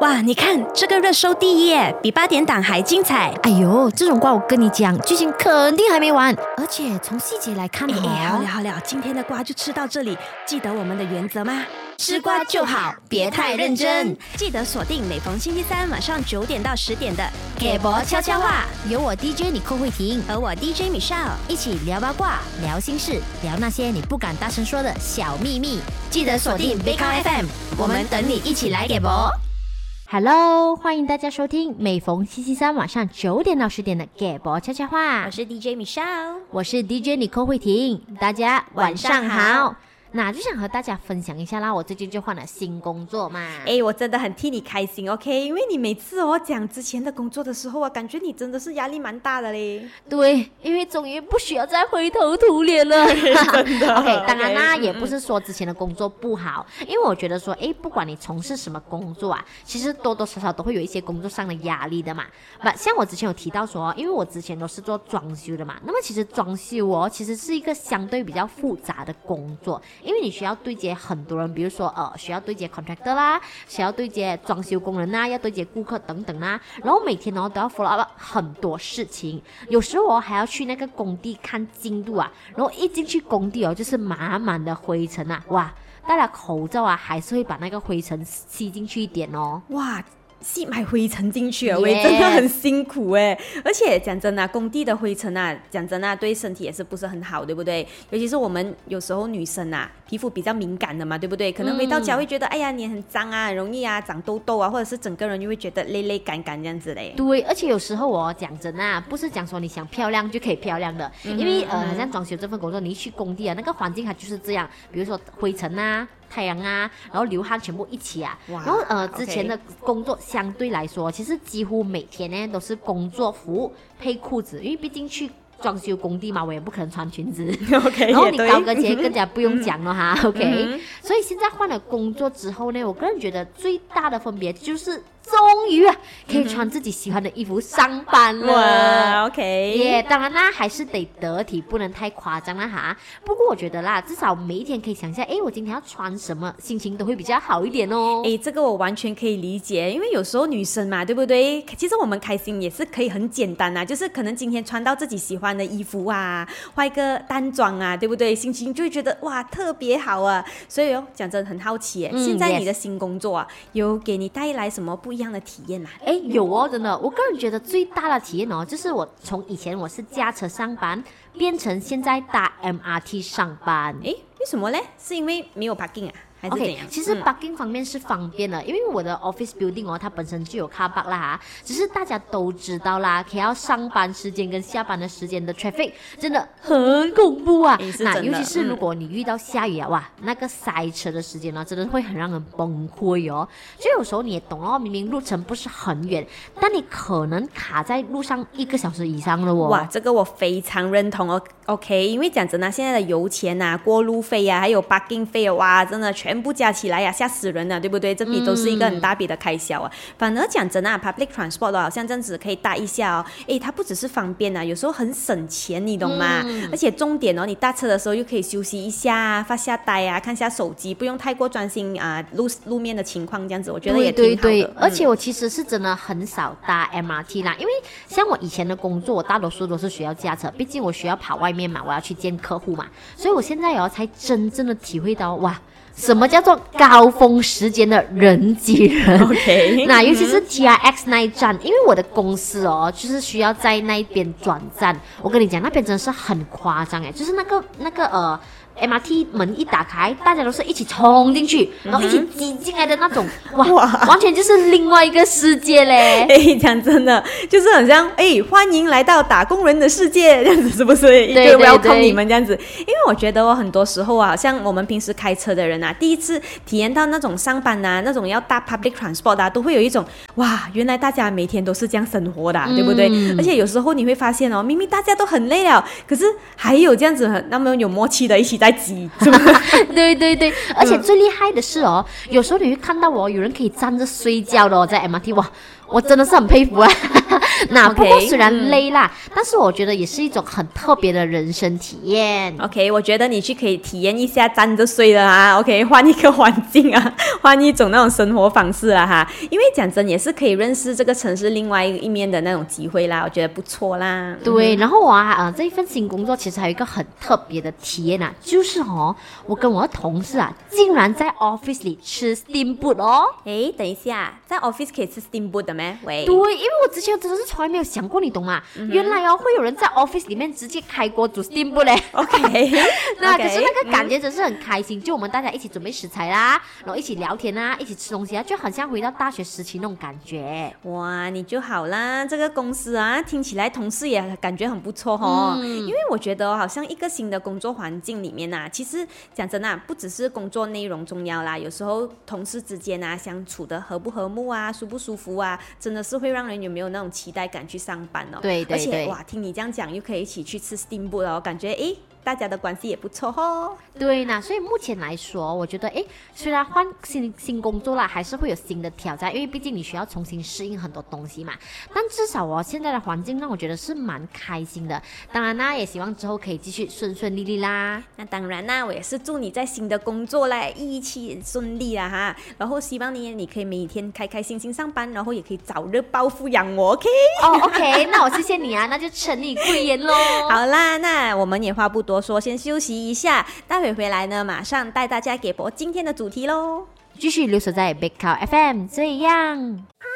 哇，你看这个热搜第一耶，比8点档还精彩。 哎呦，这种瓜我跟你讲，剧情肯定还没完，而且从细节来看好了，今天的瓜就吃到这里。记得我们的原则吗？吃瓜就好，别太认真。记得锁定每逢星期三晚上9点到10点的给博悄悄话， 有我 DJ 你寇慧婷和我 DJ Michelle 一起聊八卦、聊心事、聊那些你不敢大声说的小秘密。 记得锁定 Big FM， 我们等你一起来给博。 Hello， 欢迎大家收听每逢星期三晚上9点到10点的给博悄悄话。 我是 DJ Michelle， 我是 DJ 你寇慧婷，大家晚上好。那就想和大家分享一下啦，我最近就换了新工作嘛。 我真的很替你开心 ，OK？ 因为你每次讲之前的工作的时候感觉你真的是压力蛮大的嘞。 对，因为终于不需要再灰头土脸了。 真的。 OK， 当然啦，也不是说之前的工作不好，因为我觉得说，不管你从事什么工作啊，其实多多少少都会有一些工作上的压力的嘛。像我之前有提到说，因为我之前都是做装修的嘛，那么其实装修其实是一个相对比较复杂的工作。因为你需要对接很多人，比如说需要对接 contractor 啦，需要对接装修工人啦，要对接顾客等等啦，然后每天都要 follow up 很多事情，有时候还要去那个工地看进度啊，然后一进去工地就是满满的灰尘啊，哇，戴了口罩还是会把那个灰尘吸进去一点哦。 哇，吸埋灰尘进去啊，真的很辛苦而且讲真啊，工地的灰尘讲真对身体也是不是很好，对不对？尤其是我们有时候女生皮肤比较敏感的嘛，对不对？可能回到家会觉得，哎呀，你很脏很容易长痘痘或者是整个人就会觉得累累干干这样子嘞。 对，而且有时候讲真不是讲说你想漂亮就可以漂亮的，因为好像装修这份工作，你一去工地那个环境它就是这样，比如说灰尘太阳然后流汗全部一起然后之前的工作相对来说，其实几乎每天呢都是工作服配裤子，因为毕竟去装修工地嘛，我也不可能穿裙子 OK， 然后你高跟鞋更加不用讲了哈OK，所以现在换了工作之后呢，我个人觉得最大的分别就是终于可以穿自己喜欢的衣服上班了。 哇 OK， 当然啦，还是得得体，不能太夸张了哈。不过我觉得啦，至少每一天可以想一下，我今天要穿什么，心情都会比较好一点哦。 这个我完全可以理解，因为有时候女生嘛，对不对？其实我们开心也是可以很简单就是可能今天穿到自己喜欢的衣服化一个淡妆对不对？心情就会觉得哇特别好所以讲真很好奇现在你的新工作有给你带来什么不一样的体验有真的，我个人觉得最大的体验就是我从以前我是驾车上班，变成现在搭 MRT 上班。 为什么呢？是因为没有 parking还是怎样？ 其实 parking 方面是方便的，因为我的 office building 它本身就有 car park 啦只是大家都知道啦，KL上班时间跟下班的时间的 traffic 真的很恐怖那尤其是如果你遇到下雨哇，那个塞车的时间真的会很让人崩溃就有时候你也懂明明路程不是很远，但你可能卡在路上1个小时以上了哇，这个我非常认同OK， 因为讲真现在的油钱过路费还有 parking 费哇，真的全部加起来吓死人了，对不对？这笔都是一个很大笔的开销反而讲真public transport 好像这样子可以搭一下它不只是方便有时候很省钱，你懂吗？而且重点你搭车的时候又可以休息一下发下呆看下手机，不用太过专心路面的情况，这样子我觉得也挺好的。 对，而且我其实是真的很少搭 MRT 啦，因为像我以前的工作，我大多数都是需要驾车，毕竟我需要跑外面嘛，我要去见客户嘛，所以我现在才真正的体会到哇，什么叫做高峰时间的人挤人 OK 那尤其是 TRX 那一站，因为我的公司就是需要在那一边转站，我跟你讲那边真的是很夸张就是那个MRT 门一打开，大家都是一起冲进去，然后一起挤进来的那种哇，完全就是另外一个世界嘞讲真的就是很像欢迎来到打工人的世界这样子，是不是？ 对 welcome 你们这样子。因为我觉得很多时候好像我们平时开车的人第一次体验到那种上班那种要搭 public transport 都会有一种哇，原来大家每天都是这样生活的对不对？而且有时候你会发现明明大家都很累了，可是还有这样子那么有默契的一起在挤，是吧？ 对，而且最厉害的是有时候你会看到有人可以站着睡觉的在 MRT 哇，我真的是很佩服那不过 OK， 虽然累啦，但是我觉得也是一种很特别的人生体验。 OK， 我觉得你去可以体验一下站着睡了啊 ，OK， 换一个环境啊，换一种那种生活方式啊哈，因为讲真也是可以认识这个城市另外一面的那种机会啦，我觉得不错啦。 对，然后这一份新工作其实还有一个很特别的体验啊，就是我跟我的同事啊，竟然在 office 里吃 steamboat 哦。 诶，等一下，在 office 可以吃 steamboat 的咩？喂， 对，因为我之前真的是从来没有想过，你懂吗？原来会有人在 office 里面直接开锅煮 steamboat 嘞。 OK， 那可是那个感觉真是很开心，就我们大家一起准备食材啦，然后一起聊天啊，一起吃东西啊，就很像回到大学时期那种感觉。 哇，你就好啦，这个公司啊，听起来同事也感觉很不错哦。因为我觉得好像一个新的工作环境里面啊，其实讲真啊，不只是工作内容重要啦，有时候同事之间啊相处的和不和睦啊，舒不舒服啊，真的是会让人有没有那种期待感去上班哦。 对对对， 而且哇，听你这样讲，又可以一起去吃 steamboat 哦，感觉大家的关系也不错哦。 对呢，所以目前来说，我觉得虽然换新工作啦，还是会有新的挑战，因为毕竟你需要重新适应很多东西嘛。但至少现在的环境让我觉得是蛮开心的。当然啦，也希望之后可以继续顺顺利利啦。 那当然啦，我也是祝你在新的工作啦一起顺利啦哈。然后希望你可以每天开开心心上班，然后也可以早日暴富养我 ，OK？ OK， 那我谢谢你啊，那就承你贵言喽。 好啦，那我们也话不多说，先休息一下，待会回来呢，马上带大家给播今天的主题喽。 继续留守在 Big Cow FM，这样。